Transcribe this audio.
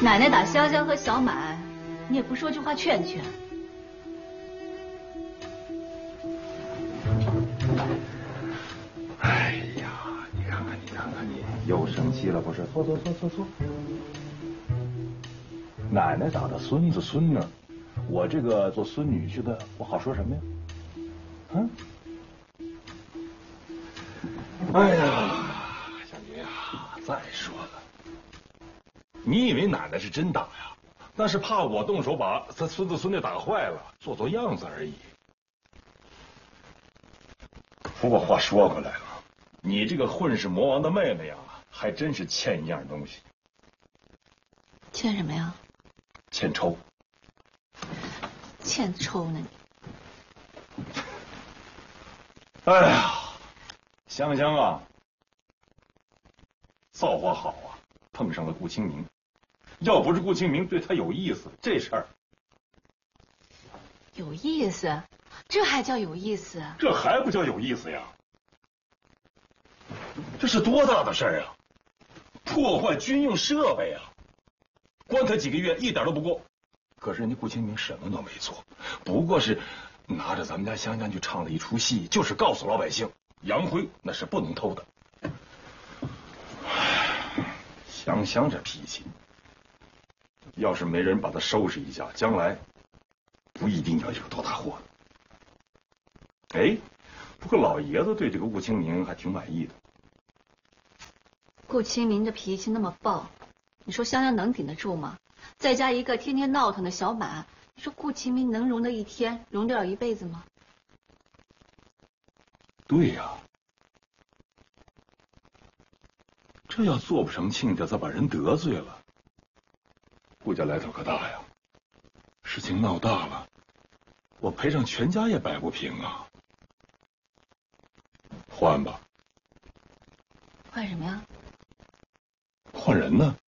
奶奶打香香和小满，你也不说句话劝劝。 哎呀，你看看你又生气了不是？坐。奶奶打的孙子孙女，我这个做孙女婿的，我好说什么呀？嗯？哎呀，小妮呀，再说了，你以为奶奶是真打呀？那是怕我动手把她孙子孙女打坏了，做样子而已。不过话说回来了，你这个混世魔王的妹妹呀，还真是欠一样东西。 欠什么呀？ 欠抽。 欠抽呢你？ 哎呀，香香啊，造化好啊，碰上了顾清明。要不是顾清明对她有意思，这事儿有意思？这还叫有意思？ 这还不叫有意思呀？这是多大的事儿啊！破坏军用设备啊！关他几个月一点都不过。可是人家顾清明什么都没做，不过是拿着咱们家香香去唱了一出戏，就是告诉老百姓，洋灰那是不能偷的。香香这脾气，要是没人把他收拾一下，将来不一定要有多大祸。哎，不过老爷子对这个顾清明还挺满意的。 顾清明这脾气那么暴，你说香香能顶得住吗？再加一个天天闹腾的小满，你说顾清明能容得一天，容得了一辈子吗？ 对呀，这要做不成亲家，再把人得罪了，顾家来头可大呀。事情闹大了，我赔上全家也摆不平啊。换吧。 换什么呀？ 换人呢？